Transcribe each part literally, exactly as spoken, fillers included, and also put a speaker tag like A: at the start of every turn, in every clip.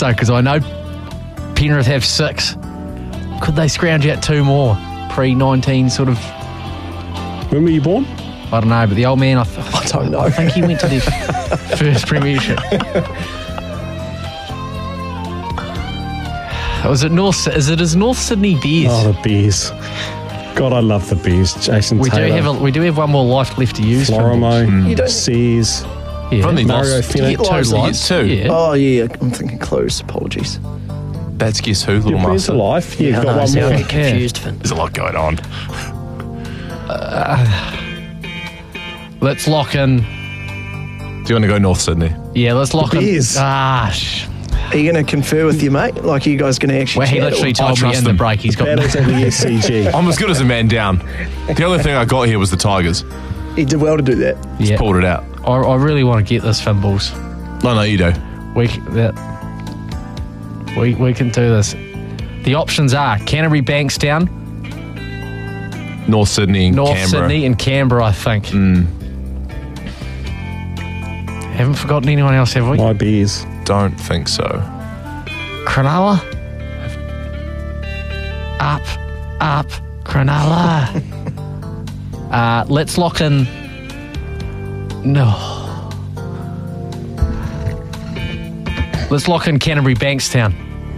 A: though, because I know Penrith have six. Could they scrounge out two more pre nineteen sort of?
B: When were you born?
A: I don't know, but the old man, I, th-
C: I don't know.
A: I think he went to their first premiership. Was it North? Is it as North Sydney Bears?
B: Oh, the Bears. God, I love the Bears. Jason
A: we
B: Taylor.
A: do have a, we do have one more life left to use.
B: Florimo,
C: Mm. You don't-
B: Sears.
A: Yeah.
D: Only
B: Mario
D: lost.
B: Fenech.
D: You get two
C: Lives,
D: lives. Two.
A: Yeah.
C: Oh, yeah, I'm thinking close. Apologies.
D: That's Guess Who, Little
B: Your Bears
D: Master.
B: alive. Yeah, you've
C: I
B: got
C: know,
B: one
C: see, I
B: more.
C: get confused, Finn.
D: There's a lot going on.
A: Let's lock in.
D: Do you want to go North Sydney?
A: Yeah, let's lock in.
B: Bears.
A: Ah, sh-
C: Are you going to confer with your mate? Like, are you guys going to actually
A: well, he
C: chat,
A: literally
C: or-
A: told me
D: trust
A: in the
D: him.
A: break he's got.
B: Battles at the S C G.
D: I'm as good as a man down. The only thing I got here was the Tigers.
C: He did well to do that.
A: Yeah.
D: Pulled it out.
A: I, I really want to get this, Fimbles.
D: No, no, you do.
A: We c- that we we can do this. The options are Canterbury, Bankstown,
D: North Sydney and
A: North
D: Canberra.
A: Sydney, and Canberra. I think.
D: Mm,
A: Haven't forgotten anyone else, have we?
B: My Bears.
D: don't think so.
A: Cronulla. Up, up, Cronulla. uh, let's lock in. No. Let's lock in Canterbury, Bankstown.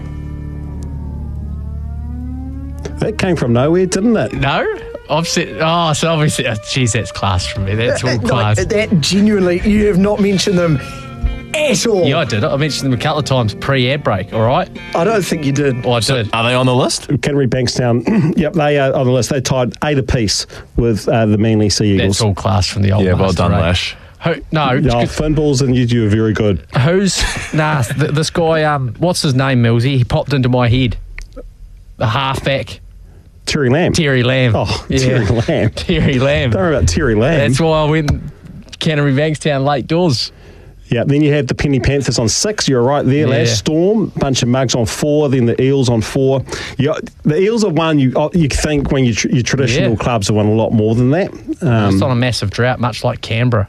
B: That came from nowhere, didn't it?
A: No, I've said. Oh, so obviously, oh, geez, that's class from me. That's all
C: Uh,
A: class.
C: like, that genuinely, you have not mentioned them at all.
A: Yeah, I did. I mentioned them a couple of times pre-ad break. All right.
C: I don't think you did.
A: Oh, I did.
D: Are they on the list?
B: Canterbury Bankstown, yep, they are on the list. They tied eight apiece with uh, the Manly Sea Eagles.
A: That's all class from the old.
D: Yeah, well
A: master,
D: done,
A: right?
D: Lash.
A: Who? No.
B: Oh,
A: it's good-
B: Finballs and you, you were very good.
A: Who's nah? Th- this guy. Um, what's his name? Millsy. He popped into my head. The halfback,
B: Terry Lamb.
A: Terry Lamb.
B: Oh,
A: Yeah.
B: Terry Lamb.
A: Terry Lamb.
B: Don't worry about Terry Lamb.
A: That's why I went Canterbury Bankstown late doors.
B: Yeah, then you had the Penny Panthers on six. You're right there,
A: Yeah.
B: Lash. Storm, bunch of mugs on four. Then the Eels on four. Yeah, the Eels are one you oh, you think when you tr- your traditional
A: Yeah.
B: clubs have won a lot more than that. Um,
A: It's on a massive drought, much like Canberra.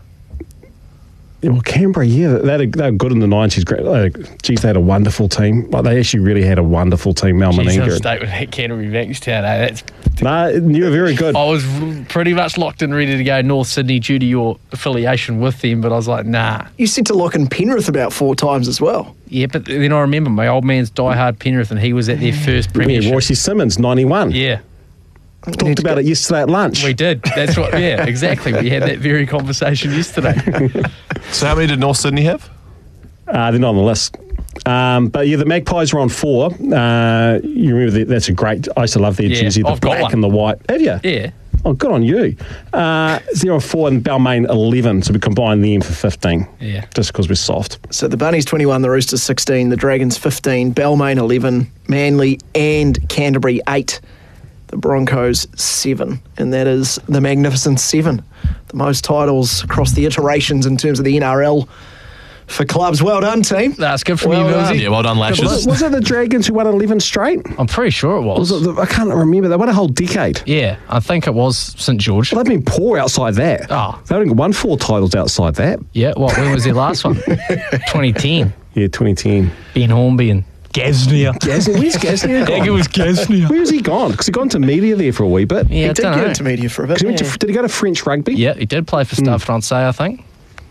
B: Well, Canberra, yeah, they were, they were good in the nineties. Great, uh, geez, they had a wonderful team. Like they actually really had a wonderful team. Mel
A: Jeez,
B: Meninga.
A: state with Canterbury Bankstown. Eh? That's,
B: Nah, you were very good.
A: I was pretty much locked and ready to go North Sydney due to your affiliation with them, but I was like, nah.
C: You said to lock in Penrith about four times as well.
A: Yeah, but then I remember my old man's diehard Penrith, and he was at their first
B: Yeah,
A: premiership.
B: Royce Simmons, ninety-one.
A: Yeah,
B: Talked about it yesterday at lunch.
A: we did. That's what. Yeah, exactly. We had that very conversation yesterday.
D: So how many did North Sydney have?
B: Uh, they're not on the list. Um, but yeah, the Magpies were on four. Uh, you remember that, that's a great. I used to love their
A: Yeah,
B: jersey, the
A: I've got
B: black
A: one.
B: and the white. Have you?
A: Yeah.
B: Oh, good on you. Uh, zero on four and Balmain eleven. So we combined them for fifteen.
A: Yeah.
B: Just because we're soft.
C: So the Bunnies twenty-one, the Roosters sixteen, the Dragons fifteen, Balmain eleven, Manly and Canterbury eight, the Broncos seven, and that is the magnificent seven. The most titles across the iterations in terms of the N R L for clubs. Well done, team.
A: That's good from
C: Well
A: you,
C: done.
A: Millsy.
D: Yeah, well done,
B: Was
D: Lashes.
B: it, was it the Dragons who won eleven straight?
A: I'm pretty sure it was.
B: Was it the, I can't remember. They won a whole decade.
A: Yeah, I think it was St George.
B: Well, they've been poor outside that.
A: Oh.
B: They only won four titles outside that.
A: Yeah, what? When was their last one? twenty ten.
B: Yeah, twenty ten.
A: Ben Hornby and Gasnier.
B: Gasnier, where's Gasnier
A: I think it
B: gone?
A: was Gasnier.
B: Where's he gone? Because he gone to media there for a wee bit.
A: Yeah,
C: He
A: I
C: did
A: don't
C: get
A: know.
C: into media for a bit.
B: He went to,
C: yeah.
B: did he go to French rugby?
A: Yeah, he did play for Stade Francais, I think.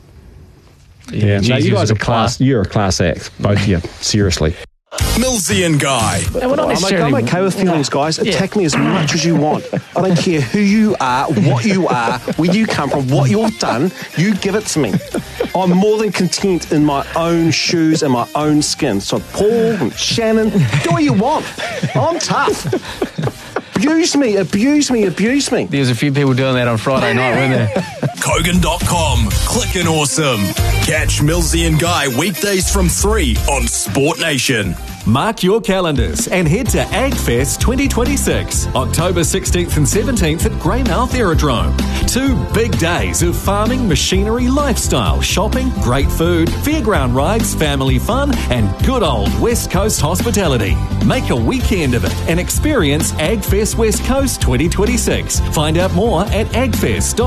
B: Yeah,
A: geez,
B: no,
A: he
B: you
A: was
B: guys
A: a
B: are class. You're a class act, both of you. Seriously.
E: Millsy and Guy.
A: No, we're not
B: I'm,
A: necessarily.
B: I'm okay with feelings, guys. Attack me as much as you want. I don't care who you are, what you are, where you come from, what you've done. You give it to me. I'm more than content in my own shoes and my own skin. So Paul and Shannon, do what you want. I'm tough. Abuse me, abuse me, abuse me.
A: There was a few people doing that on Friday night, weren't there?
E: Kogan dot com. Clickin' awesome. Catch Millsy and Guy weekdays from three on Sport Nation.
F: Mark your calendars and head to AgFest twenty twenty-six, October sixteenth and seventeenth at Greymouth Aerodrome. Two big days of farming, machinery, lifestyle, shopping, great food, fairground rides, family fun, and good old West Coast hospitality. Make a weekend of it and experience AgFest West Coast twenty twenty-six. Find out more at agfest dot com.